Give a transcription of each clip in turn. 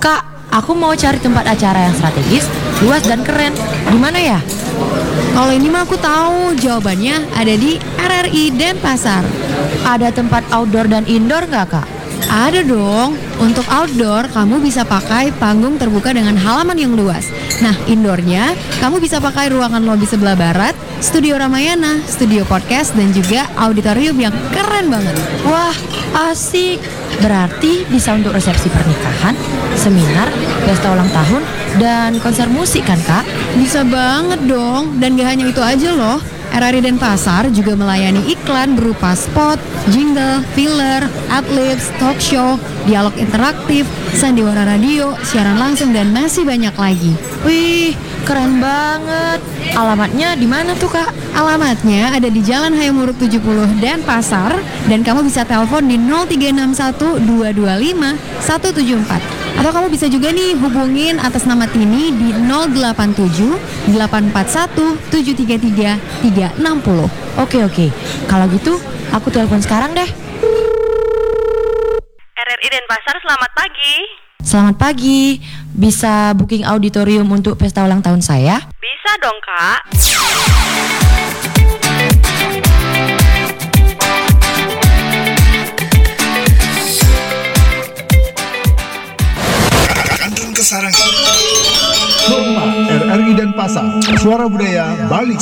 Kak, aku mau cari tempat acara yang strategis, luas dan keren. Di mana ya? Kalau ini mah aku tahu jawabannya ada di RRI Denpasar. Ada tempat outdoor dan indoor nggak, Kak? Ada dong. Untuk outdoor, kamu bisa pakai panggung terbuka dengan halaman yang luas. Nah, indoornya, kamu bisa pakai ruangan lobi sebelah barat, studio Ramayana, studio podcast, dan juga auditorium yang keren banget. Wah, asik. Berarti bisa untuk resepsi pernikahan, seminar, pesta ulang tahun, dan konser musik kan, Kak? Bisa banget dong. Dan gak hanya itu aja loh. RRI Denpasar juga melayani iklan berupa spot, jingle, filler, adlibs, talk show, dialog interaktif, sandiwara radio, siaran langsung, dan masih banyak lagi. Wih, keren banget. Alamatnya di mana tuh, Kak? Alamatnya ada di Jalan Hayamuruk 70 Denpasar, dan kamu bisa telepon di 0361 225 174. Atau kamu bisa juga nih hubungin atas nama Tini di 087 841 733 360. Oke. Kalau gitu, aku telepon sekarang deh. RRI Denpasar, selamat pagi. Selamat pagi. Bisa booking auditorium untuk pesta ulang tahun saya? Bisa dong, Kak. Sarang RRI Denpasar, Suara Budaya Bali.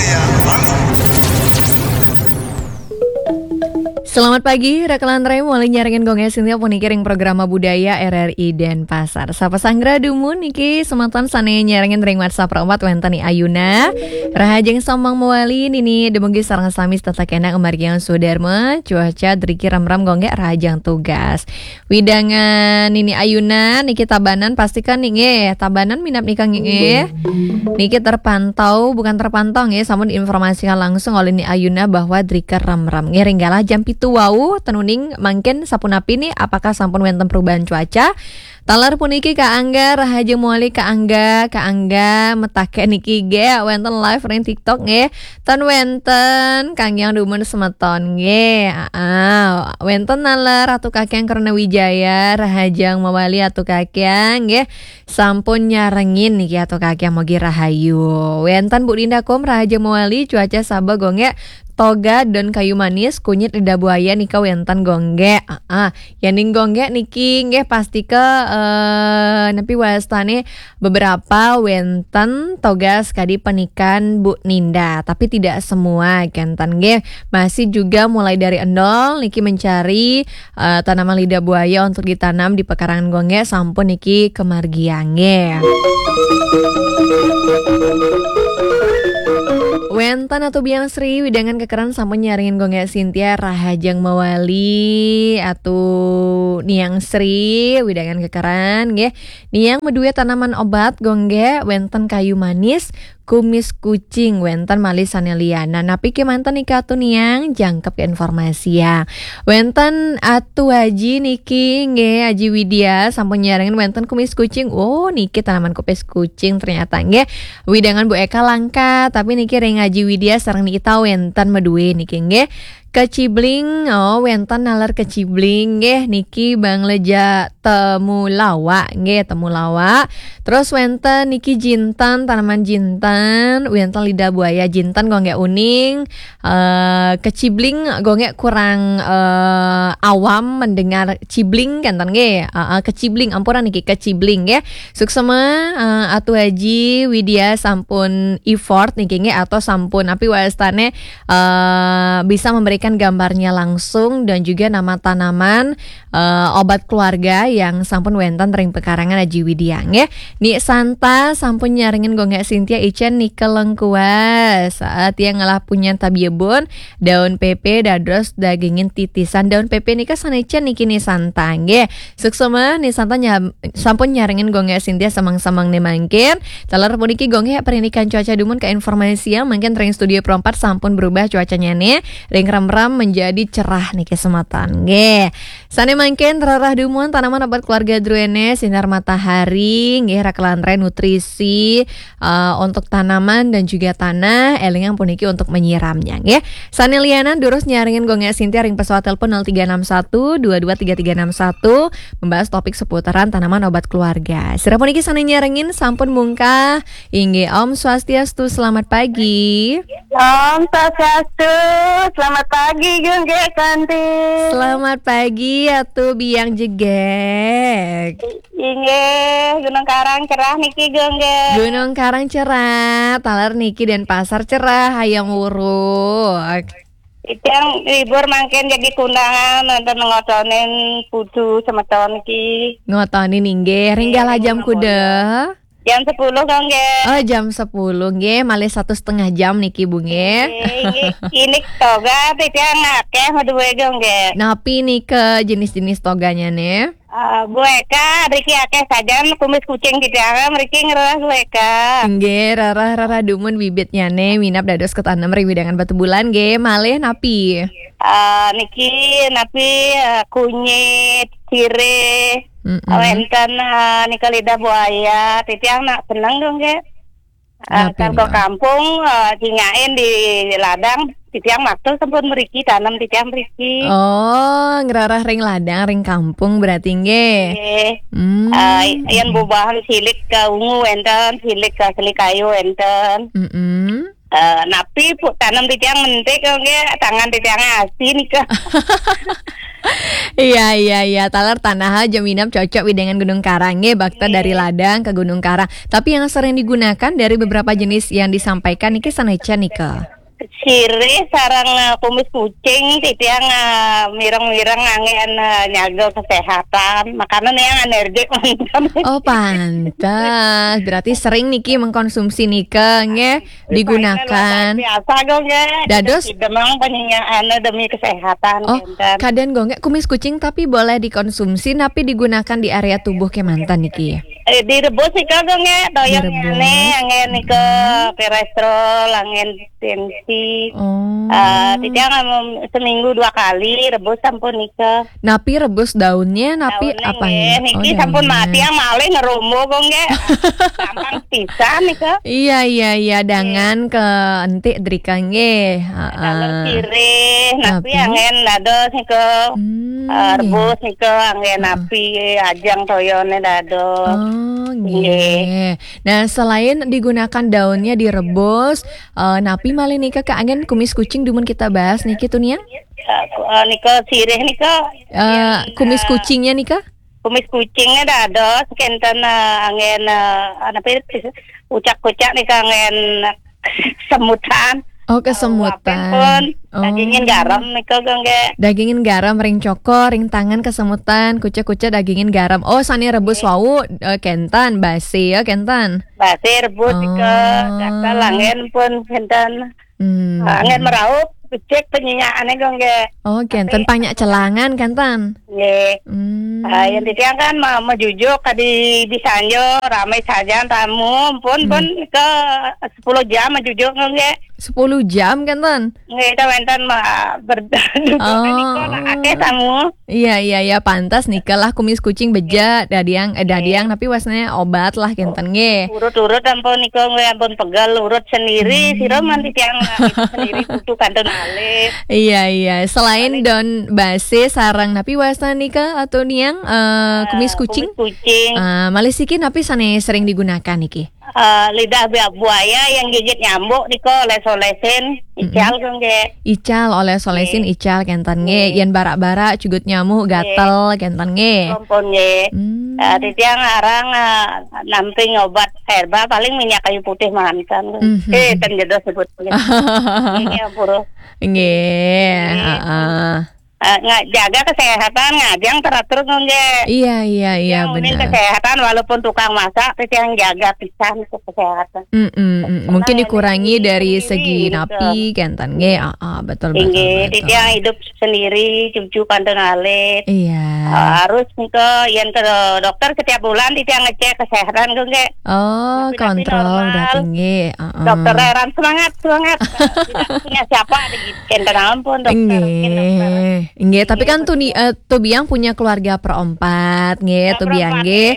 Selamat pagi, Rekalan Rem mulai nyaringin gongnya Sintia punikiring programa budaya RRI Denpasar. Sapa sangra dumun niki sematan sane nyaringin ring WhatsApp romat wentani Ayuna. Rahajeng sombong mewali nini demugi sarang samis tata kena kemargian sudarma cuaca driki ram-ram gongnya rahajeng tugas. Widangan nini Ayuna niki tabanan pastikan nih tabanan minap nikah niki terpantau bukan terpantau nggih sampun diinformasikan langsung oleh ni Ayuna bahwa drika ram-ram ngeringgalah jam itu wau tenuning mangken sapunapi nih apakah sampun wenten perubahan cuaca. Talar puniki Kak Angga rahaja muali Kak Angga metake niki ge wenten live ring TikTok nge tan wenten Kang yang dumun semeton nge wenten nalar atu kakek karena Wijaya rahajang mawali atu kakek nge sampun nyarengin niki atu kakek mogi rahayu wenten Bu Dinda kom rahaja mawali cuaca sabah gonge toga dan kayu manis kunyit lidah buaya nika wentan gongge yaning gongge niki nggih pasti ke nepi wastane beberapa wenten toga sekadi penikan Bu Ninda tapi tidak semua kentan nggih masih juga mulai dari endol niki mencari tanaman lidah buaya untuk ditanam di pekarangan gongge sampun niki kemargiange. Wentan atau biang Sri widangan kekeran sampun nyaringin gongnya Sintia rahajang mawali atau niang Sri widangan kekeran nggih niang medue tanaman obat gongge wenten kayu manis kumis kucing wenten malisane liana napi ke mantan nikah atu niang jangkep ke informasi ya wenten atu haji niki nge Haji Widya sampun nyaringin wenten kumis kucing niki tanaman kumis kucing ternyata nge widangan Bu Eka langka tapi niki ring Haji Widya sareng niki tau wenten medue niki nge kecibling wenten nalar kecibling nggih niki Bang Leja temulawa terus wenten niki jintan tanaman jintan wenten lidah buaya jintan gonge uning kecibling gonge kurang awam mendengar cibling kantan nggih kecibling ampuran niki kecibling nggih suksema atu Haji Widya sampun effort niki nggih atau sampun api wastane bisa memberikan gambarnya langsung dan juga nama tanaman obat keluarga yang sampun wenten ring pekarangan Haji Widya nggih. Ni Santa sampun nyaringin gongga Sintia Icen nikel lengkuas saat yang ngalah punya tabiebon daun pepe dadros dagingin titisan daun pepe nika sanecen niki ni Santa nggih. Suksema ni Santa sampun nyaringin gongga Sintia samang-samang ne mangkin. Talar puniki gongga perinikan cuaca dumun ke informasi yang mungkin ring studio Pro 4 sampun berubah cuacanya nih ring ram remram menjadi cerah nih kesematan. Nggih. Sane mangken rarah dumuan tanaman obat keluarga druene sinar matahari nggih rakelanre nutrisi untuk tanaman dan juga tanah elingan puniki untuk menyiramnya nggih. Sane lianan durus nyaringin gonge Sintia ring pesawat telepon 0361 223361 membahas topik seputaran tanaman obat keluarga. Sira puniki sane nyaringin sampun mungkah inggih Om Swastiastu selamat pagi. Om Swastiastu, selamat pagi Gengge Kantin. Selamat pagi atuh biang jegek. Inge, Gunung Karang cerah niki Gengge. Gunung Karang cerah, talar niki dan pasar cerah hayang uruk. Itu yang libur mangken jadi kundangan nonton ngotonin putu semeton ki. Ngotonin inggih ringgal jam kuda. Jam 10 Gengge. Oh jam 10 nggih, malih 1,5 jam niki Bu nggih. Ini toga tidak ngakeh ngeduwe Gengge. Napi nih ke jenis-jenis toganya nih? Bu Eka, Riki akeh sajan kumis kucing tidak, Riki ngerah Bu Eka. Nggih, rarah dumun bibitnya nih minap dados ketanam ring widangan batu bulan nggih, malih napi. Niki napi kunyit, sirih, wenten nika lidah buaya, titiang nak seneng dong ge. Kan ke kampung cingain di ladang, titiang maktul sampun mriki tanam titiang mriki. Oh, ngerarah ring ladang, ring kampung berarti nggih. Yen bubahan silik ke ungu wenten, silik ke seli kayu wenten. Napi tanam titiang mentik nggih, tangan titiang asin nika. Iya, talar tanah aja minap cocok dengan Gunung Karang nggih, bakta dari ladang ke Gunung Karang. Tapi yang sering digunakan dari beberapa jenis yang disampaikan niki saneca nika. Sirih sarang kumis kucing titiang mireng-mireng angen nyaga kesehatan, makanan yang energik. Oh pantas, berarti sering niki mengkonsumsi nika nggih digunakan. Biasa gonge. Dados demang penyinyaan demi kesehatan. Oh, kaden gonge kumis kucing tapi boleh dikonsumsi tapi digunakan di area tubuh kemantan niki. Direbus ika gonge, doyong Direbus. angen nika kolesterol, angen tensi. Oh. Titiang seminggu 2 kali rebus sampun nika. Napi rebus daunnya, napi Daunnya apanya? niki sampun mati yang malih ngerumo gonge. Gampang pisan nika. Iya, dangan ke entik drika nggih. Kalau sirih, napi Napi. angen dados nika. Rebus Nggih. nika angen napi ajang toyone dados. Oh, nggih. Nah, selain digunakan daunnya direbus, napi malih nika ke angin kumis kucing dumun kita bahas niki tuh nih. Nika sirih nika. Kumis kucingnya nika? Kumis kucingnya dados kenten angen ucak-ucak nika angen semutan. Oh, kesemutan. Pun dagingin garam nika gengge. Dagingin garam ring cokor, ring tangan kesemutan, kucek-kucek dagingin garam. Oh, sani rebus wau kentan, basi ya kentan. Basi rebus nika, kata langen pun kenten. Angen meraup, cek penyinyaannya gengge. Oh, kentan banyak celangan kentan. Nggih. Yang titiang kan mau jujuk di Sanjo ramai saja tamu pun ke 10 jam jujuk nggih. 10 jam kentan. Nggih ta wenten berduduk akeh tamu. Iya, pantas nika lah kumis kucing beja dadiang tapi wasnanya obat lah kentan nggih. Urut-urut ampun nika nggih ampun pegal urut sendiri sira man titiang sendiri kudu kantun alif. Iya, selain daun base sarang napi wasna nika atau niang kumis kucing. Malih siki napi sane sering digunakan niki. Lidah buaya yang gigit nyamuk niko oles-olesin ical gengge. Ical oles-olesin ical kentan nge. Yen barak-barak cugut nyamuk gatel kentan nge. Kompon nge. Titiang arang namping obat herba paling minyak kayu putih mantan. Ten jedos sebut. Ini puro. Nge. jaga kesehatan ngajang teratur nge. Iya Yang penting benar. kesehatan walaupun tukang masak tapi yang jaga pisan ke kesehatan. Mungkin dikurangi dari segi Gitu. napi kentan ge. Betul. Tinggi, yang hidup sendiri, cucu kandung alit. Iya. Harus ke yang ke dokter setiap bulan dia ngecek kesehatan nge. Oh, Tapi kontrol normal. udah tinggi. Dokter heran semangat. Tidak punya siapa di kenten ampun dokter. Mungkin dokter. Nggih, tapi kan tuh nih tuh biang punya keluarga perempat, nggih, tuh biang nggih.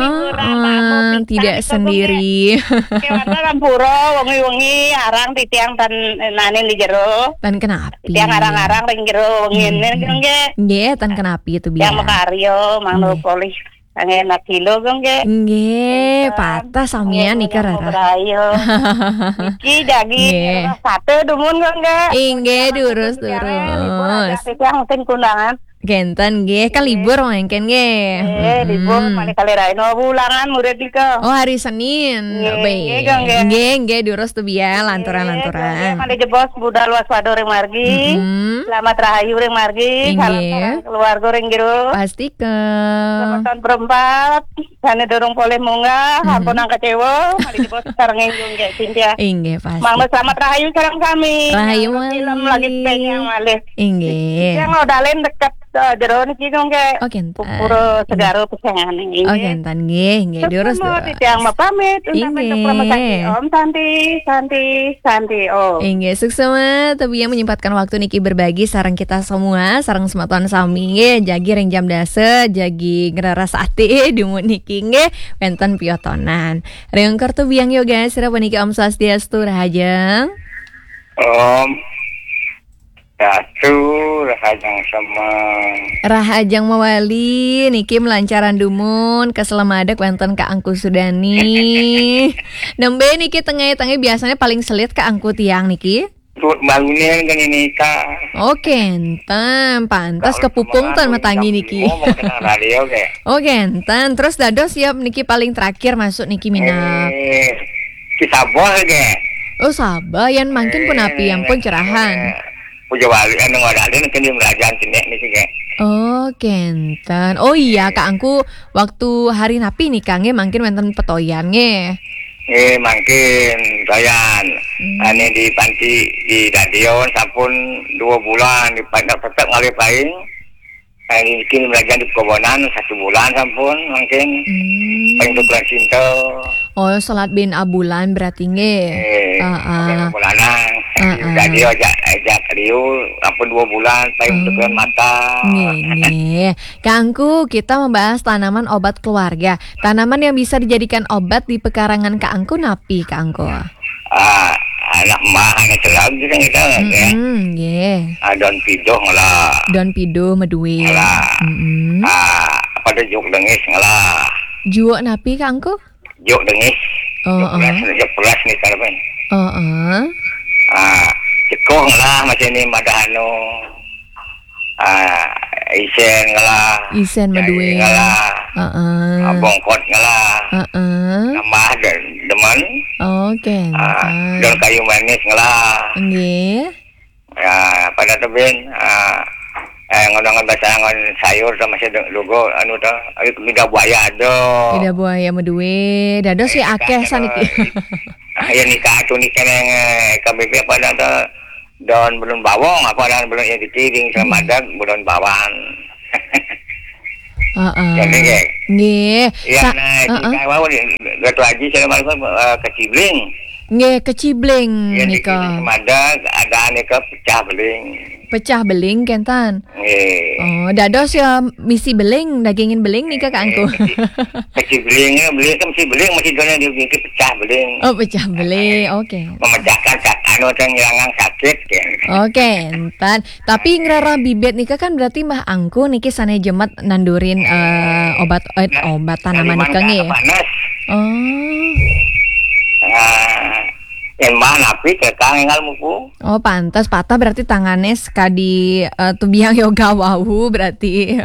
Tidak sendiri. Kewana lampuro wengi-wengi arang titiang tan nanin di jero. Tan kenapi. Titiang arang-arang ring jero wengin nge. Nggih, tan kenapi tuh Yang biang. makario mangno polis enak kilo nge. Nggih, patah samian nih karara. Ayo. Iki daging sate dumun nge. Inggih, durus. Yang penting kundangan. Genten nggih, kan libur mangken nggih. Libur mali kali raino bulangan murid dika. Oh, hari Senin. Baik. Nggih, durus tuh biang lanturan-lanturan. Mali jebos budal waswado ring margi. Selamat rahayu ring margi. Salam keluarga ring jero. Pasti ke Tahun perempat, sana dorong poleh munggah, hampun ang kecewa, mali jebos sarang enjung ya Cynthia. Inggih, pasti. Mangga selamat rahayu sarang kami. Rahayu film lagi penyang malih. Inggih. Yang modalin dekat jero niki dong ke. Oh, kentan. Puro segaro pesengan ini. Oh, kentan nggih, durus. Yang mau pamit untuk Om Santi. Oh. Inggih, suksema tapi yang menyempatkan waktu niki berbagi sarang kita semua, sarang sematuan sami nggih, jagi ring jam dase, jagi ngerara sate dumun niki nggih, wenten piotonan. Ring kartu biang yo guys, sira paniki Om Swastiastu rahajeng. Om Satu rahajang sama Rahajang mawali niki melancaran dumun keselamadak wenten ka Angku Sudani. Nembe niki tengah-tengah biasanya paling selit ka Angku tiang niki. Bangunin kan ini kak. Oke, enten pantas kepupung tan matangi niki. Radio ke. Oke, enten terus dados siap niki paling terakhir masuk niki mina. Kita boleh ke. Oh sabayan mangkin pun api yang pun cerahan. Puja wali anu ngadalin kan dia belajar sini niki ke. Oh, kenten. Oh iya, Kak Angku waktu hari napi nih Kang mangkin wenten petoyan nge. Mungkin doyan. Ane di panti di Dadion sampun 2 bulan di petek ngalih paing. Ini kini belajar di Kobonan 1 bulan sampun mungkin. Paling bulan Sinto. Oh, salat bin abulan berarti nge. Bulanan. Jadi ajak Rio sampun 2 bulan paling bulan mata. Nge. Kangku, kita membahas tanaman obat keluarga. Tanaman yang bisa dijadikan obat di pekarangan Kangku napi Kangku. Anak mah anak selam juga kita ya. Don pidoh ngalah. Don pidoh medue. Ngalah. Pada juk dengis ngalah. Juo napi Kangku? Juk dengis. Juk pelas nih karben. Cekoh ngalah macam ni madahano. Isen ngalah. Isen medue. Ngalah. Bongkot ngalah. Nambah deman. Oke. Don kayu manis ngalah. Nggih. Ya, pada tebin ngodongan bahasa ngon sayur sama si lugo anu to lidah buaya ado. Lidah buaya medue. Dados si akeh saniki. Ya nikah tu nikah yang KBB pada to daun belum bawang apa dan belum yang dikiring sama madag belum bawang. Jadi ke. Nggih. Ya nikah wae gatu haji sama kecibling. Nggih, kecibleng nika. Madag ada nika pecah beling. Pecah beling kentan. Nggih. Oh, dados ya misi beling, dagingin beling nika Kak Angku. Kecibling beling kan misi beling masih dona di pecah beling. Oh, pecah beling. Oke. Memecahkan anu teh ngilangan sakit ya. Oke, entan. Tapi ngrara bibit nika kan berarti mah Angku niki sane jemet nandurin obat tanaman nika nggih. Oh. Emang napi kekang engal mupu. Oh, pantas patah berarti tangannya sekadi tubiang yoga wawu berarti.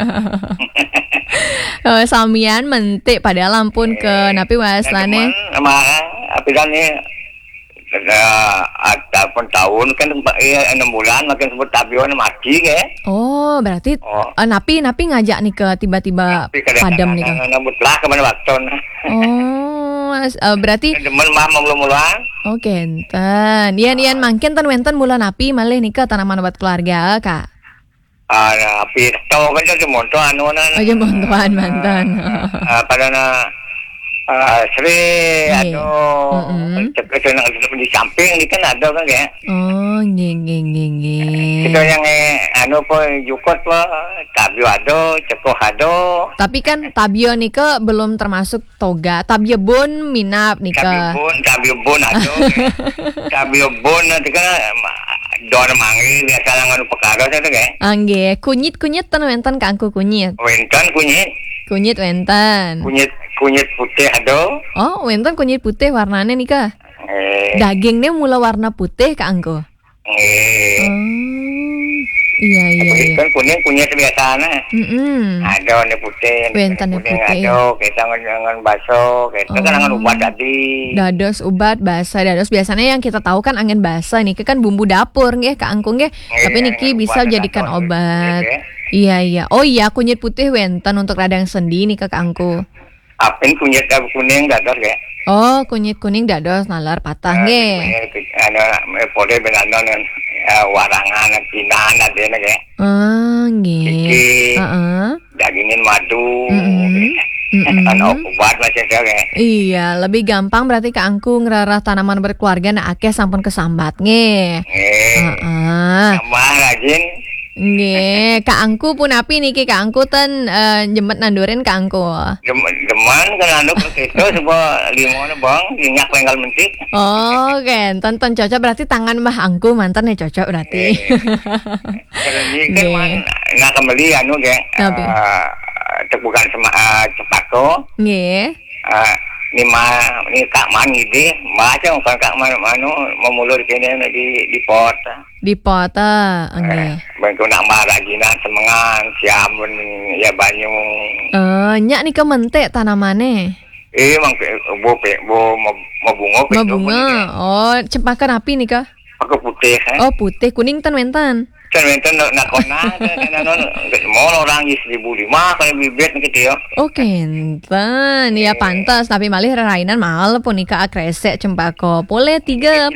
Samian mentik padahal ampun ke napi waslane. Emang api kan ataupun tahun kan 6 bulan makin sebut tabion mati ke. Oh, berarti napi ngajak nih ke tiba-tiba padam nih kan. Nambutlah ke mana waktu. Oh, berarti Demen mah mulu-muluan. oke, enten. Ian mangkin ten wenten mula napi malih nih ke tanaman obat keluarga, Kak. Api tahu kan jadi monto anu na. Oh, jeung bantuan mantan. Pada na Sri Iya. cek di samping ini kan ada kan ya. Oh, nggih. Itu yang anu po jukot po tabio ado, ceko ado. Tapi kan tabio nih ke belum termasuk toga. Tabio bun minap nih ke. Tabio bun ado. Tabio bun nanti kan don mangi biasa langan perkara itu kan. Angge, kunyit ten wenten kangku kunyit. Wenten Kunyit wenten. kunyit putih ado. Oh, wenten kunyit putih warnanya nih ke. Dagingnya mula warna putih kangku. Iya. Kan kunyit biasanya. Ada nih putih. Wenten kuning putih. ado, kita dengan baso, kita kan dengan ubat tadi. Dados ubat basa. Dados biasanya yang kita tahu kan angin basa nih kan bumbu dapur nggih Kak Angkung nggih. Tapi niki bisa jadikan obat. Iya. Oh iya, kunyit putih wenten untuk radang sendi nih Kak Angku. Apin kunyit kuning dados ya. Oh, kunyit kuning dados nalar patah nggih. Ada pode benanon warangan pinan ada ya. Nggih. Dagingin madu. Ana obat macam itu ya. Iya, lebih gampang berarti Kak Angku ngerarah tanaman berkeluarga na akeh sampun kesambat nggih. Tambah rajin. Nggih, Kak Angku pun api niki Kak Angku ten jembet nandurin Kak Angku. Deman kan anu itu sebuah limone bang, minyak penggal mentik. Oh, tonton cocok berarti tangan Mbah Angku mantan ya cocok berarti. Jadi kan nggak kembali anu ge. Bukan cepako. Nggih. Ini Kak Man gitu, macam bukan Kak Man memulur kini di pot. Di pot nggih. Bangku nak marajinan semengan, siamun ya banyu. Nyak nih kemente tanamannya. Mang mau bunga. Oh, cempaka api nih kah? Pakai putih. Oh, putih, kuning ten wenten. Kan wenten nak kona, mau orang 1.500 kalau bibit gitu ya. Oke, enten. Ya pantas, tapi malih rainan mahal pun nika kresek cempako. Boleh 3, 4.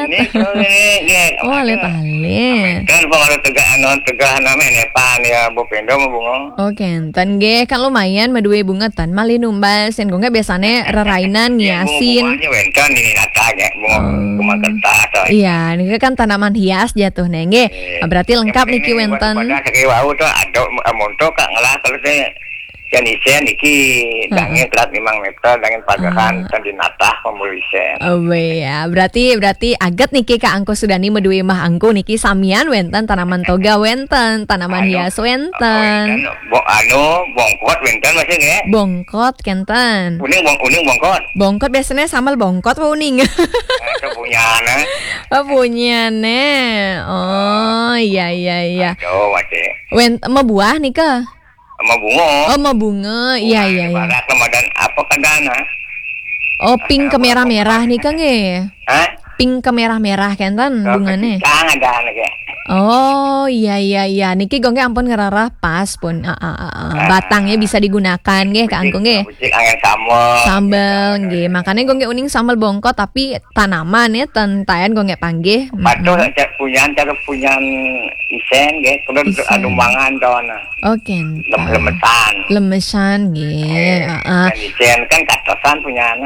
Ini. Oh, ale. Kan pengaruh tegah namanya pan ya bopendo mau bunga. Oke, enten ge kan lumayan medue bunga tan malih numbas yang gue biasanya rainan ngiasin. Wenten ini natanya bunga kertas. Iya, ini kan tanaman hias jatuh nenge. Berarti lengkap niki wenten. Pada sekewau tuh ada montok kak ngelah kalau saya janisen niki dangin terat 5 meter dangin pagahan dan dinatah pemulisen. Oh ya, berarti agat niki Kak Angku sudah nih medue mah Angku niki samian wenten tanaman toga wenten, tanaman hias wenten. Bongkot wenten masih nggak? Bongkot kenten. Uning bongkot. Bongkot biasanya sambal bongkot apa uning? Kepunyaan. Punyane. Oh, iya. Aduh, masih. Mau buah nih Kak? Mau bunga. Oh, mau bunga. Iya. Barat Ramadan apa kadana? Oh, pink ke merah-merah nih Kang ya? Hah? Pink ke merah-merah kenten bunganya. Kang ada anak ya. Oh, iya. Niki gongge ampun ngerarah pas pun. Batangnya bisa digunakan nggih Kak Angkung nggih. Angin Sambel nggih. Makanya gongge uning sambal bongkot tapi tanaman ya tentayan gongge panggih. Patuh punyaan isen nggih, kudu adu mangan dona. Oke. Lemesan Lemesan nggih. Dan isen kan katosan punyaan.